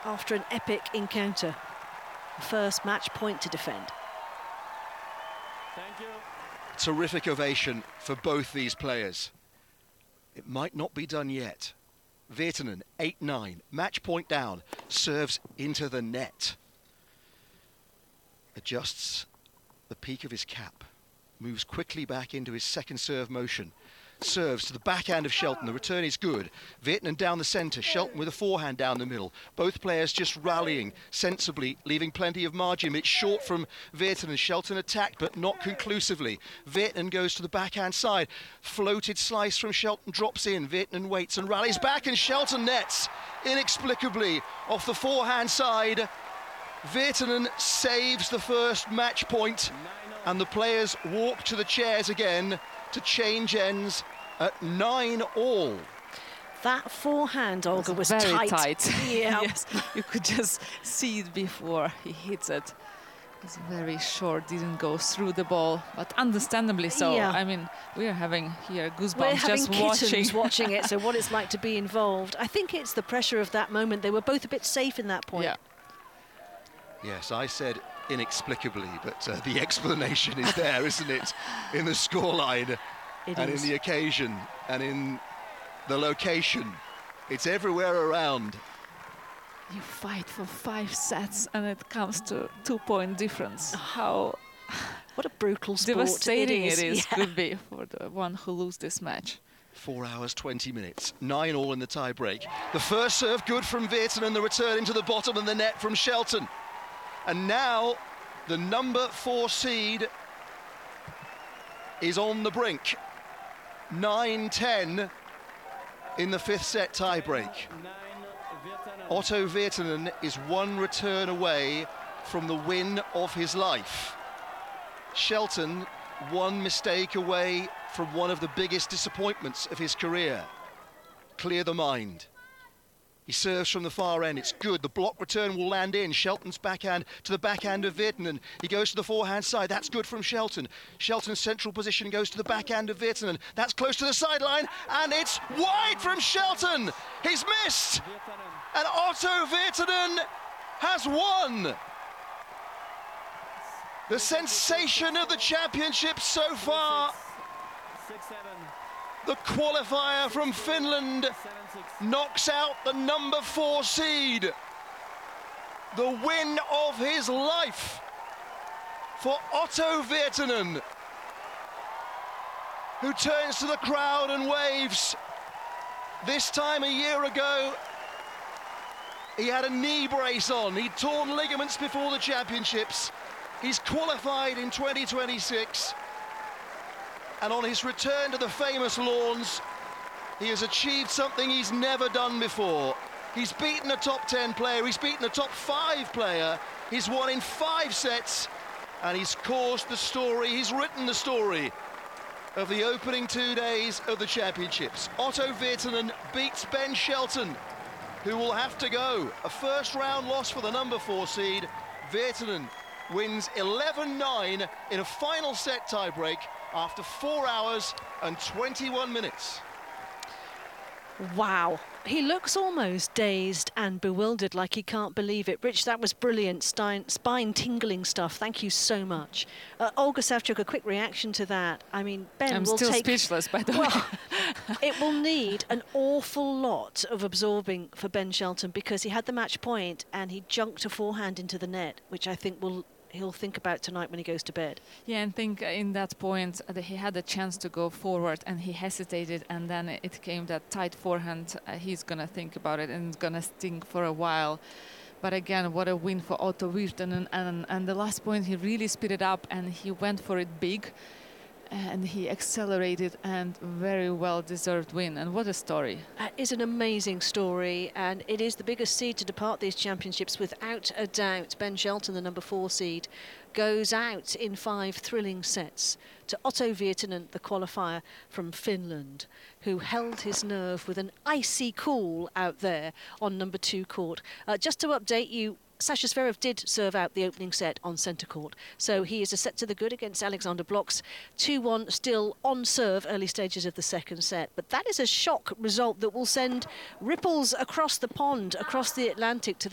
after an epic encounter. First match point to defend. Thank you. Terrific ovation for both these players. It might not be done yet. Virtanen, 8-9, match point down, serves into the net. Adjusts the peak of his cap, moves quickly back into his second serve motion. Serves to the backhand of Shelton. The return is good. Virtanen down the centre. Shelton with a forehand down the middle. Both players just rallying sensibly, leaving plenty of margin. It's short from Virtanen. Shelton attacked, but not conclusively. Virtanen goes to the backhand side. Floated slice from Shelton drops in. Virtanen waits and rallies back, and Shelton nets inexplicably off the forehand side. Virtanen saves the first match point, and the players walk to the chairs again to change ends at 9-all. That forehand, Olga, was very tight. Yeah. Yes, you could just see it before he hits it. It's very short, didn't go through the ball, but understandably so. Yeah. I mean, we are having here goosebumps We're having just watching it, so what it's like to be involved. I think it's the pressure of that moment. They were both a bit safe in that point. Yeah. Yes, I said inexplicably, but the explanation is there, isn't it? In the scoreline, and in the occasion, and in the location. It's everywhere around. You fight for 5 sets and it comes to 2-point difference. How what a brutal sport devastating it is. could be for the one who loses this match. 4 hours, 20 minutes, 9-all in the tie-break. The first serve good from Virtanen, the return into the bottom of the net from Shelton. And now the number 4 seed is on the brink. 9-10 in the 5th set tie-break. Otto Virtanen is 1 return away from the win of his life. Shelton 1 mistake away from one of the biggest disappointments of his career. Clear the mind. He serves from the far end, it's good. The block return will land in. Shelton's backhand to the backhand of Virtanen. He goes to the forehand side, that's good from Shelton. Shelton's central position goes to the backhand of Virtanen. That's close to the sideline, and it's wide from Shelton. He's missed, and Otto Virtanen has won. The sensation of the championship so far. The qualifier from Finland knocks out the number 4 seed. The win of his life for Otto Virtanen, who turns to the crowd and waves. This time a year ago, he had a knee brace on. He'd torn ligaments before the championships. He's qualified in 2026. And on his return to the famous lawns, he has achieved something he's never done before. He's beaten a top 10 player, he's beaten a top 5 player, he's won in 5 sets, and he's caused the story, he's written the story of the opening 2 days of the championships. Otto Virtanen beats Ben Shelton, who will have to go. A first round loss for the number 4 seed. Virtanen wins 11-9 in a final set tiebreak after 4 hours and 21 minutes. Wow. He looks almost dazed and bewildered, like he can't believe it. Rich, that was brilliant, spine-tingling stuff. Thank you so much. Olga Savchuk, a quick reaction to that. I mean, Ben I'm will still take... speechless, by the way. Well, it will need an awful lot of absorbing for Ben Shelton, because he had the match point and he junked a forehand into the net, which I think he'll think about tonight when he goes to bed. Yeah, and think in that point that he had a chance to go forward and he hesitated, and then it came that tight forehand. He's gonna think about it and it's gonna sting for a while. But again, what a win for Otto Virtanen, and the last point he really speeded up and he went for it big, and he accelerated, and very well deserved win. And what a story. It is an amazing story, and it is the biggest seed to depart these championships without a doubt. Ben Shelton, the number 4 seed, goes out in 5 thrilling sets to Otto Virtanen, the qualifier from Finland, who held his nerve with an icy cool out there on number 2 court. Just to update you, Sasha Zverev did serve out the opening set on centre court, so he is a set to the good against Alexander Blocks. 2-1 still on serve, early stages of the second set. But that is a shock result that will send ripples across the pond, across the Atlantic to the